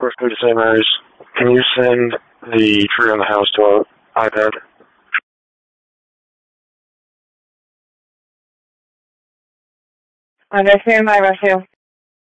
Birthday to St. Mary's. Can you send the tree on the house to our iPad? Understand, my rescue.